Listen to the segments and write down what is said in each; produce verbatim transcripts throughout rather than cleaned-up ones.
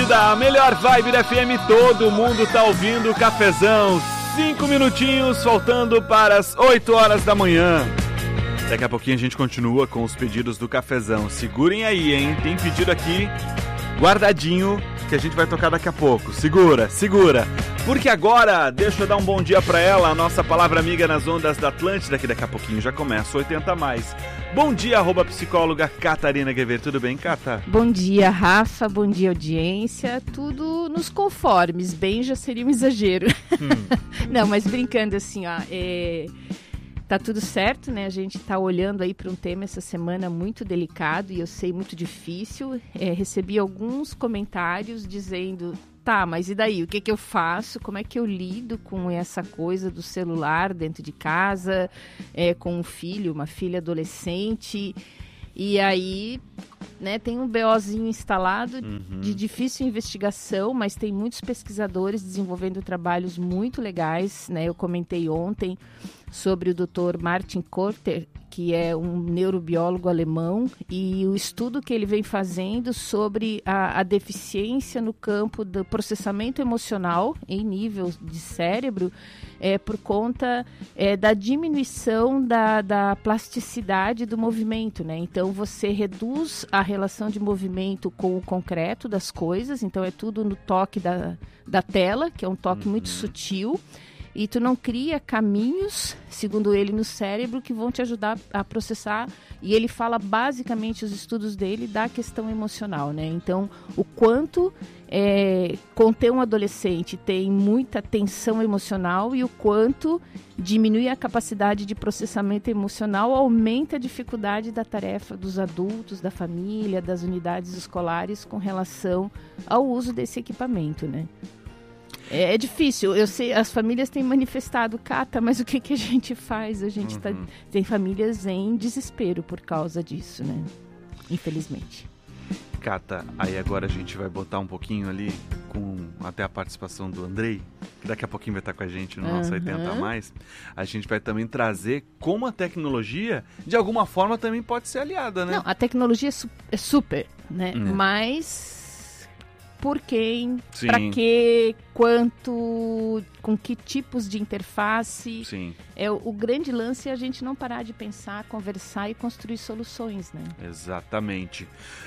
segunda, a melhor vibe da F M, todo mundo tá ouvindo o Cafezão. Cinco minutinhos, faltando para as oito horas da manhã. Daqui a pouquinho a gente continua com os pedidos do Cafezão. Segurem aí, hein? Tem pedido aqui, guardadinho, que a gente vai tocar daqui a pouco. Segura, segura. Porque agora, deixa eu dar um bom dia pra ela, a nossa palavra amiga nas ondas da Atlântida, que daqui a pouquinho já começa oitenta mais. Bom dia, arroba psicóloga Catarina Guevara. Tudo bem, Cata? Bom dia, Rafa. Bom dia, audiência. Tudo nos conformes. Bem já seria um exagero. Hum. Não, mas brincando assim, ó, é... tá tudo certo, né? A gente tá olhando aí para um tema essa semana muito delicado e eu sei muito difícil. É, recebi alguns comentários dizendo, tá, mas e daí? O que que eu faço? Como é que eu lido com essa coisa do celular dentro de casa, é, com um filho, uma filha adolescente? E aí, né, tem um BOzinho instalado uhum. de difícil investigação, mas tem muitos pesquisadores desenvolvendo trabalhos muito legais, né? Eu comentei ontem sobre o doutor Martin Korter, que é um neurobiólogo alemão, e o estudo que ele vem fazendo sobre a, a deficiência no campo do processamento emocional em nível de cérebro, é, por conta é, da diminuição da, da plasticidade do movimento, né? Então, você reduz a relação de movimento com o concreto das coisas, então é tudo no toque da, da tela, que é um toque uhum. muito sutil, e tu não cria caminhos, segundo ele, no cérebro que vão te ajudar a processar. E ele fala basicamente, os estudos dele, da questão emocional, né? Então, o quanto é, conter um adolescente tem muita tensão emocional e o quanto diminui a capacidade de processamento emocional, aumenta a dificuldade da tarefa dos adultos, da família, das unidades escolares com relação ao uso desse equipamento, né? É, é difícil, eu sei, as famílias têm manifestado, Cata, mas o que, que a gente faz? A gente uhum. tá, tem famílias em desespero por causa disso, né? Infelizmente. Cata, aí agora a gente vai botar um pouquinho ali com até a participação do Andrei, que daqui a pouquinho vai estar com a gente no nosso uhum. oitenta mais. A gente vai também trazer como a tecnologia, de alguma forma, também pode ser aliada, né? Não, a tecnologia é, su- é super, né? Hum. Mas... por quem, para que, quanto, com que tipos de interface. Sim. É, o, o grande lance é a gente não parar de pensar, conversar e construir soluções, né? Exatamente.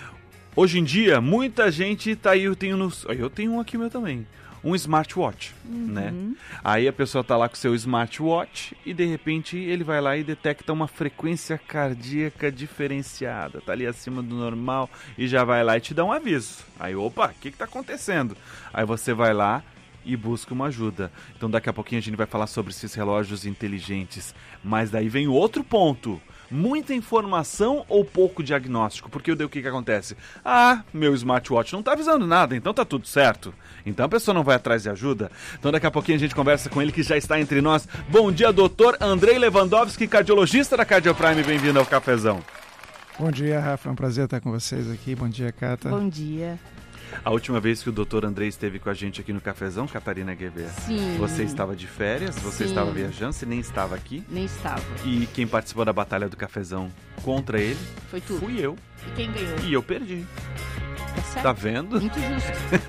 Hoje em dia, muita gente tá aí, eu tenho, no, eu tenho um aqui meu também, um smartwatch, uhum. né? Aí a pessoa tá lá com o seu smartwatch e de repente ele vai lá e detecta uma frequência cardíaca diferenciada, tá ali acima do normal e já vai lá e te dá um aviso. Aí, opa, o que que tá acontecendo? Aí você vai lá e busca uma ajuda. Então daqui a pouquinho a gente vai falar sobre esses relógios inteligentes, mas daí vem outro ponto. Muita informação ou pouco diagnóstico? Porque o que que acontece? Ah, meu smartwatch não tá avisando nada, então tá tudo certo. Então a pessoa não vai atrás de ajuda. Então daqui a pouquinho a gente conversa com ele, que já está entre nós. Bom dia, doutor Andrei Lewandowski, cardiologista da Cardioprime. Bem-vindo ao Cafezão. Bom dia, Rafa. É um prazer estar com vocês aqui. Bom dia, Cata. Bom dia. A última vez que o doutor Andrei esteve com a gente aqui no Cafezão, Catarina Guevara, Sim. você estava de férias, você Sim. estava viajando, você nem estava aqui. Nem estava. E quem participou da batalha do Cafezão contra ele foi tu. Fui eu. E quem ganhou? E eu perdi. Tá certo. Tá vendo? Muito justo.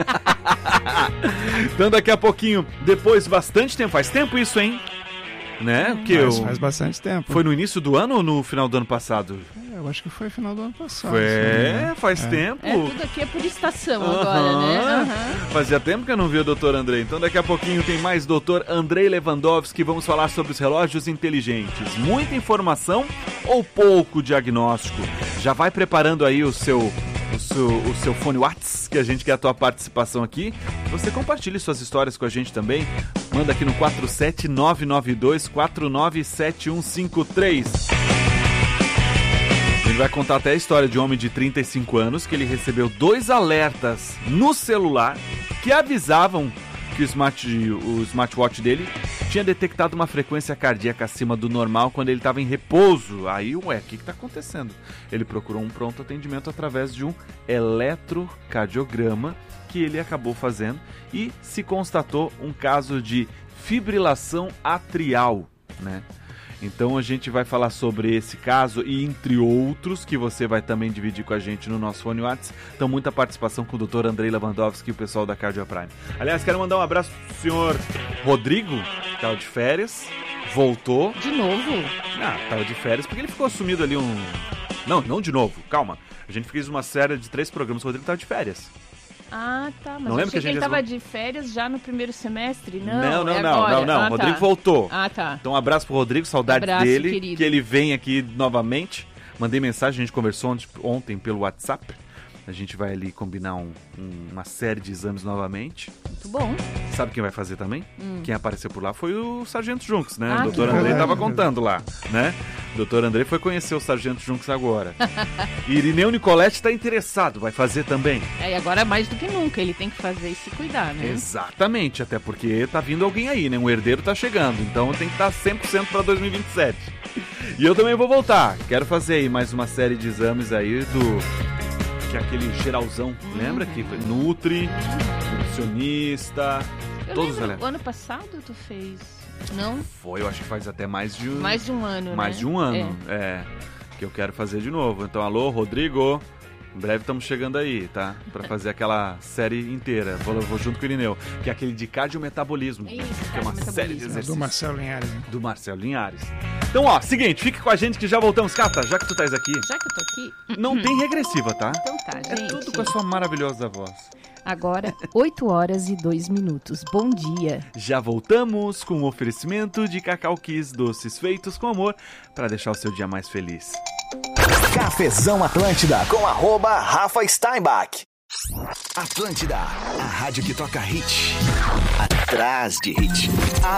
Então daqui a pouquinho, depois, bastante tempo, faz tempo isso, hein? Né? Que Faz, eu... faz bastante tempo. Foi no início do ano ou no final do ano passado? É, eu acho que foi final do ano passado. Foi, né? faz é. tempo. É, tudo aqui é por estação uhum. agora, né? Uhum. Fazia tempo que eu não vi o doutor Andrei. Então daqui a pouquinho tem mais doutor Andrei Lewandowski. Vamos falar sobre os relógios inteligentes. Muita informação ou pouco diagnóstico? Já vai preparando aí o seu... O seu, o seu fone Whats, que a gente quer a tua participação aqui. Você compartilhe suas histórias com a gente também. Manda aqui no quatro sete nove nove dois quatro nove sete um cinco três. A gente vai contar até a história de um homem de trinta e cinco anos que ele recebeu dois alertas no celular que avisavam que o, smart, o smartwatch dele tinha detectado uma frequência cardíaca acima do normal quando ele estava em repouso. Aí, ué, o que está acontecendo? Ele procurou um pronto atendimento através de um eletrocardiograma que ele acabou fazendo e se constatou um caso de fibrilação atrial, né? Então a gente vai falar sobre esse caso e entre outros que você vai também dividir com a gente no nosso Fone WhatsApp. Então muita participação com o doutor Andrei Lewandowski e o pessoal da Cardio Prime. Aliás, quero mandar um abraço pro senhor Rodrigo, que estava de férias, voltou. De novo? Ah, estava de férias porque ele ficou sumido ali um... Não, não de novo, calma. A gente fez uma série de três programas, o Rodrigo estava de férias. Ah, tá. Mas não eu lembro achei que a gente que ele resol... tava de férias já no primeiro semestre. Não, não, não, é não, agora. não, não. Ah, Rodrigo tá. voltou. Ah, tá. Então um abraço pro Rodrigo, saudades abraço, dele, querido. que ele vem aqui novamente. Mandei mensagem, a gente conversou ontem pelo WhatsApp. A gente vai ali combinar um, um, uma série de exames novamente. Muito bom. Sabe quem vai fazer também? Hum. Quem apareceu por lá foi o Sargento Junks, né? Ah, o doutor que Andrei bom. estava contando lá, né? O doutor Andrei foi conhecer o Sargento Junks agora. E Irineu Nicoletti está interessado, vai fazer também. É, e agora mais do que nunca, ele tem que fazer e se cuidar, né? Exatamente, até porque tá vindo alguém aí, né? Um herdeiro tá chegando, então tem que estar cem por cento para dois mil e vinte e sete. E eu também vou voltar. Quero fazer aí mais uma série de exames aí do... que é aquele geralzão, lembra? Que foi Nutri, nutricionista, Eu todos os lembro, elementos. o ano passado tu fez? Não? Foi, eu acho que faz até mais de um, Mais de um ano, mais né? de um ano, é. é, que eu quero fazer de novo. Então, alô, Rodrigo, em breve estamos chegando aí, tá? Pra fazer aquela série inteira. Vou, vou junto com o Irineu, que é aquele de cardiometabolismo, Isso, que é uma série de cardiometabolismo. exercícios. Do Marcelo Linhares. Hein? Do Marcelo Linhares. Então, ó, seguinte, fique com a gente que já voltamos. Cata, já que tu estás aqui, Já que eu tô aqui... não tem regressiva, tá? Então tá, É gente. tudo com a sua maravilhosa voz. Agora, oito horas e dois minutos. Bom dia. Já voltamos com o oferecimento de Cacau Kiss, doces feitos com amor, para deixar o seu dia mais feliz. Cafezão Atlântida com arroba Rafa Steinbach. Atlântida, a rádio que toca hit. Atrás de hit.